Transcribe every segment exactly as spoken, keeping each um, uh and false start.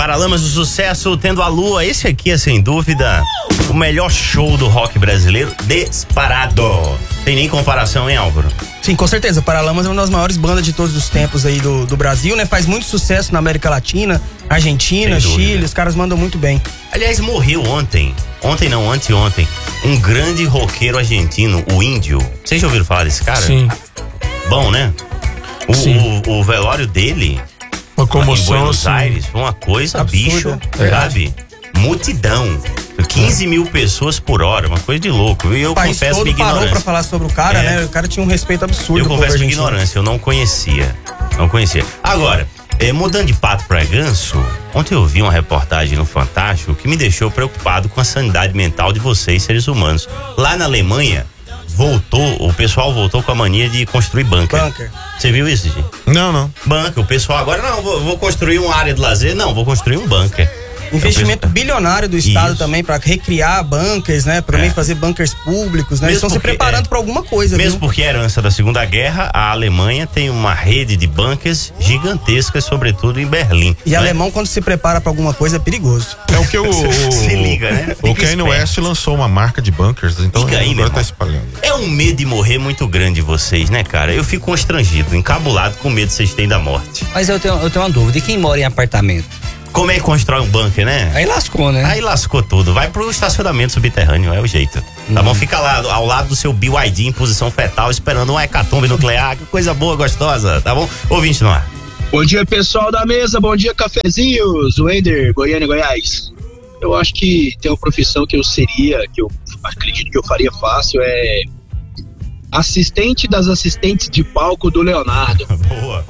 Paralamas do Sucesso, Tendo a Lua. Esse aqui é, sem dúvida, o melhor show do rock brasileiro disparado. Tem nem comparação, hein, Álvaro? Sim, com certeza. Paralamas é uma das maiores bandas de todos os tempos aí do, do Brasil, né? Faz muito sucesso na América Latina, Argentina, Chile, os caras mandam muito bem. Aliás, morreu ontem, ontem não, anteontem, um grande roqueiro argentino, o Índio. Vocês já ouviram falar desse cara? Sim. Bom, né? O, Sim. o, o velório dele, uma comoção, em Buenos assim, Aires, foi uma coisa, absurda. bicho, É. sabe? Multidão. quinze mil pessoas por hora, uma coisa de louco. E eu O país confesso todo minha parou ignorância. pra falar sobre o cara, É. né? O cara tinha um respeito absurdo. Eu pro confesso minha argentino. ignorância, eu não conhecia. Não conhecia. Agora, eh, mudando de pato pra ganso, ontem eu vi uma reportagem no Fantástico que me deixou preocupado com a sanidade mental de vocês, seres humanos. Lá na Alemanha, voltou, o pessoal voltou com a mania de construir bunker. Bunker. Você viu isso, gente? Não, não. Bunker. O pessoal agora, não, vou, vou construir uma área de lazer. Não, vou construir um bunker. Investimento bilionário do Estado Isso. também pra recriar bunkers, né? Pra também É. fazer bunkers públicos, né? Eles Mesmo estão se porque, preparando é. pra alguma coisa, Mesmo viu? porque é herança da Segunda Guerra, a Alemanha tem uma rede de bunkers gigantescas, sobretudo em Berlim. E né? alemão, quando se prepara pra alguma coisa, é perigoso. É o que o. o Se liga, né? O Fica Kanye esperto. West lançou uma marca de bunkers, então Fica aí, meu agora tá irmão. espalhando. É um medo de morrer muito grande de vocês, né, cara? Eu fico constrangido, encabulado com medo que vocês têm da morte. Mas eu tenho, eu tenho uma dúvida, e quem mora em apartamento? Como é que constrói um bunker, né? Aí lascou, né? Aí lascou tudo. Vai pro estacionamento subterrâneo, é o jeito. Tá bom? Fica lá ao lado do seu B Y D em posição fetal, esperando uma hecatombe nuclear. Que coisa boa, gostosa, tá bom? Ouvinte no ar. Bom dia, pessoal da mesa, bom dia, cafezinhos, Wender, Goiânia, Goiás. Eu acho que tem uma profissão que eu seria, que eu acredito que eu faria fácil, é assistente das assistentes de palco do Leonardo. Boa.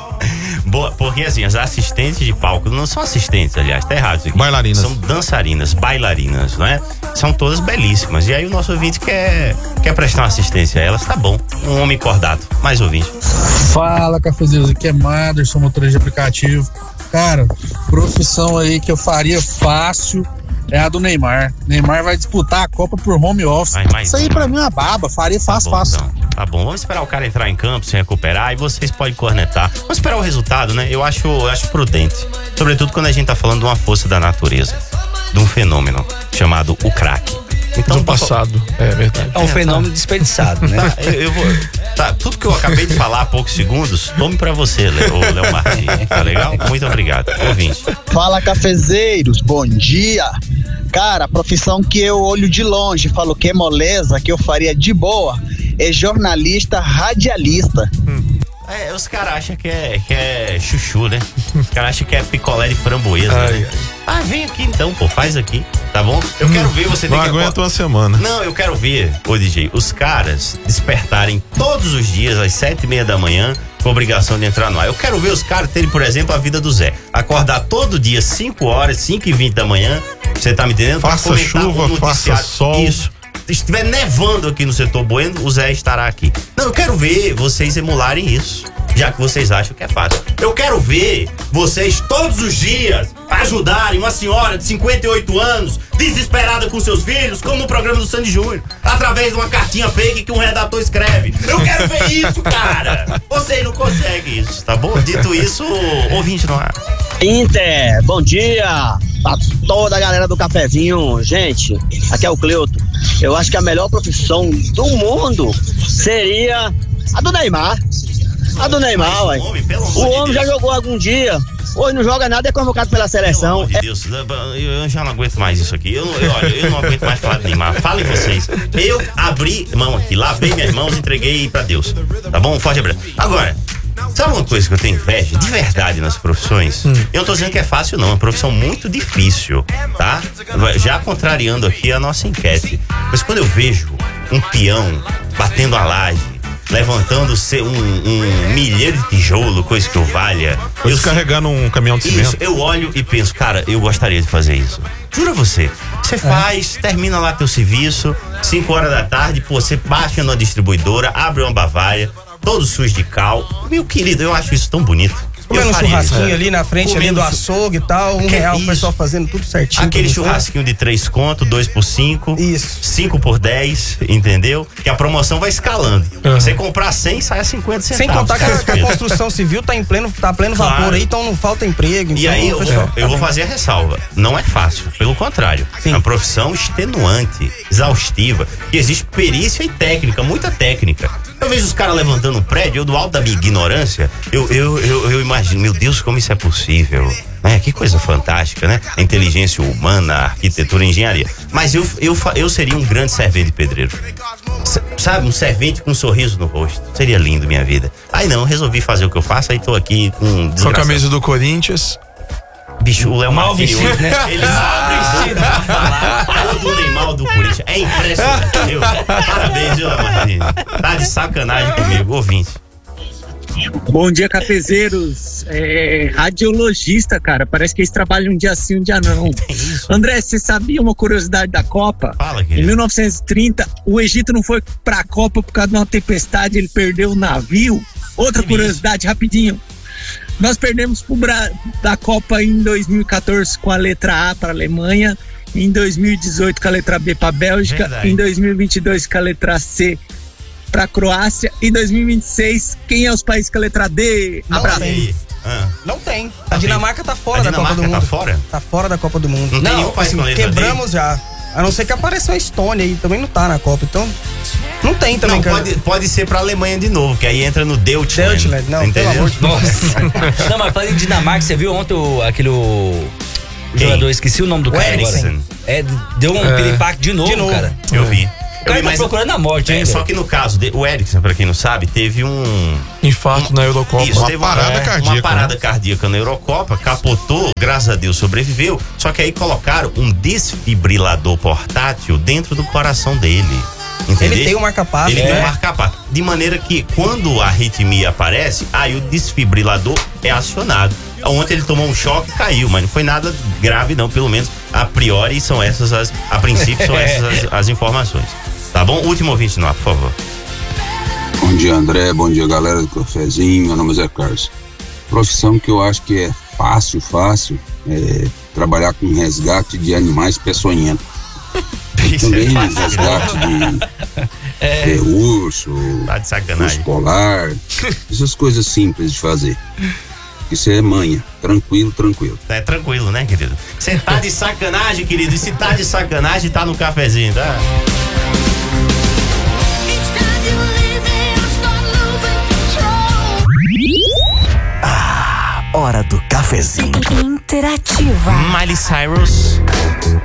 Boa, porque assim, as assistentes de palco não são assistentes, aliás, tá errado isso aqui. Bailarinas. São dançarinas, bailarinas, não é? São todas belíssimas. E aí o nosso ouvinte quer, quer prestar uma assistência a elas, tá bom. Um homem cordato. Mais ouvinte. Fala, cafezinhos, aqui é Maderson, motorista de aplicativo. Cara, profissão aí que eu faria fácil é a do Neymar. Neymar vai disputar a Copa por home office. Vai, mais Isso aí um, pra vai. mim é uma baba, faria fácil, Tá bom, fácil. então. Tá bom, vamos esperar o cara entrar em campo, se recuperar, e vocês podem cornetar. Vamos esperar o resultado, né? Eu acho, eu acho prudente. Sobretudo quando a gente tá falando de uma força da natureza, de um fenômeno chamado o crack. Então, No passado, é verdade. É um fenômeno desperdiçado, né? Tá, eu, eu vou. Tá, tudo que eu acabei de falar há poucos segundos, tome pra você, Léo, Léo Martins. Tá legal? Muito obrigado. Ouvinte. Fala, cafezeiros, bom dia. Cara, a profissão que eu olho de longe, falo que é moleza, que eu faria de boa, é jornalista radialista. É, os caras acham que é, que é chuchu, né? Os caras acham que é picolé de framboesa, Ai, né? Ah, vem aqui então, pô, faz aqui, tá bom? Eu quero ver você Não ter que... aguenta uma semana. Não, eu quero ver, ô D J, os caras despertarem todos os dias às sete e meia da manhã com a obrigação de entrar no ar. Eu quero ver os caras terem, por exemplo, a vida do Zé. Acordar todo dia, cinco horas, cinco e vinte da manhã, você tá me entendendo? Pra Faça comentar chuva, um faça noticiário. sol. Isso. Se estiver nevando aqui no setor Bueno, o Zé estará aqui. Não, eu quero ver vocês emularem isso, já que vocês acham que é fácil. Eu quero ver vocês todos os dias ajudarem uma senhora de cinquenta e oito anos, desesperada com seus filhos, como no programa do Sandy Júnior, através de uma cartinha fake que um redator escreve. Eu quero ver isso, cara! Vocês não conseguem isso, tá bom? Dito isso, ouvinte no ar. Inter, bom dia pra toda a galera do cafezinho. Gente, aqui é o Cleuto. Eu acho que a melhor profissão do mundo seria a do Neymar. A do Neymar, Mas, ué. homem, pelo amor O de homem já Deus. jogou algum dia. Hoje não joga nada, é convocado pela Pelo seleção. amor de Deus, eu já não aguento mais isso aqui. Eu, não- eu, olha, eu não aguento mais falar de Neymar. Falem vocês. Eu abri mão aqui, lavei minhas mãos e entreguei pra Deus. Tá bom? Um forte abraço. Agora, sabe uma coisa que eu tenho inveja de verdade nas profissões? Hum. Eu não tô dizendo que é fácil, não. É uma profissão muito difícil, tá? Já contrariando aqui a nossa enquete. Mas quando eu vejo um peão batendo a laje, levantando um, um milheiro de tijolo, coisa que eu valha. Ou eu descarregando um caminhão de Isso, cimento. eu olho e penso, cara, eu gostaria de fazer isso. Jura você. Você faz, termina lá teu serviço, cinco horas da tarde, pô, você baixa na distribuidora, abre uma Bavária, todo sujo de cal. Meu querido, eu acho isso tão bonito. Comendo um faria churrasquinho isso. ali na frente ali Comendo do chu- açougue e tal, um Que real, isso? o pessoal fazendo tudo certinho. Aquele tudo certo. churrasquinho de três conto, dois por cinco. Isso. cinco por dez, entendeu? Que a promoção vai escalando. Uhum. Você comprar cem, sai a cinquenta Sem centavos. contar que a, cara. que a construção civil tá em pleno, tá a pleno Claro. vapor aí, então não falta emprego. E então, aí eu, pessoal, eu vou fazer a ressalva. Não é fácil, pelo contrário. Sim. É uma profissão extenuante, exaustiva, que existe perícia e técnica, muita técnica. Eu vejo os caras levantando um prédio, eu do alto da minha ignorância, eu, eu, eu, eu imagino, meu Deus, como isso é possível. Né? Que coisa fantástica, né? A inteligência humana, a arquitetura, a engenharia. Mas eu, eu, fa- eu seria um grande servente de pedreiro. S- Sabe, um servente com um sorriso no rosto. Seria lindo minha vida. Aí não, resolvi fazer o que eu faço, aí tô aqui com um Com a desgraçado. camisa do Corinthians. Bicho, o Léo Mal Martins, vestido, né? eles abrem boca pra falar ou do Neymar ou do Corinthians. É impressionante, viu? Parabéns, viu, Léo Martins? Tá de sacanagem comigo, ouvinte. Bom dia, cafezeiros. É, radiologista, cara. Parece que eles trabalham um dia sim, um dia não. André, você sabia uma curiosidade da Copa? Fala, Em querido. mil novecentos e trinta, o Egito não foi pra Copa por causa de uma tempestade, ele perdeu o navio. Outra Que curiosidade, rapidinho. Nós perdemos pro Bra... da Copa em dois mil e quatorze com a letra A para a Alemanha, em dois mil e dezoito com a letra B para a Bélgica, Verdade. em dois mil e vinte e dois com a letra C para a Croácia, e em dois mil e vinte e seis quem é os países com a letra D? Não Abraço. E aí? Ah, Não tem. Tá A Dinamarca tá fora A da Copa do Dinamarca Mundo. tá fora? Tá fora da Copa do Mundo. Não tem nenhum país com letra D? Quebramos já. A não ser que apareceu a Estônia aí, também não tá na Copa. Então, não tem também, não, cara. pode, pode ser pra Alemanha de novo, que aí entra no Deutschland. Deutschland, não, entendeu? pelo amor de Deus. Nossa. Não, mas falando em Dinamarca, você viu ontem o, aquele o, Quem? jogador, esqueci o nome do O cara Eriksen. agora. É, deu um É. piripaque de novo, De novo. cara. Eu vi. O cara Eu vi, tá mas- procurando a morte, É, hein? só velho? que no caso, de, o Eriksen, pra quem não sabe, teve um... Infarto na Eurocopa. Isso, Uma teve parada é, cardíaca. Uma parada né? cardíaca na Eurocopa, capotou, graças a Deus sobreviveu, só que aí colocaram um desfibrilador portátil dentro do coração dele. Entendeu? Ele tem um marca-passo, Ele né? tem um marca-passo. De maneira que quando a arritmia aparece, aí o desfibrilador é acionado. Ontem ele tomou um choque e caiu, mas não foi nada grave não, pelo menos a priori são essas as, a princípio são essas as, as informações. Tá bom? Último ouvinte no ar, por favor. Bom dia, André. Bom dia, galera do cafezinho. Meu nome é Zé Carlos. Profissão que eu acho que é fácil, fácil, é trabalhar com resgate de animais peçonhentos. Isso Também é fácil. resgate de é, urso, Tá de urso sacanagem. polar, essas coisas simples de fazer. Isso é manha. Tranquilo, tranquilo. É tranquilo, né, querido? Você tá de sacanagem, querido. E se tá de sacanagem, tá no cafezinho, tá? Hora do cafezinho. Interativa. Miley Cyrus.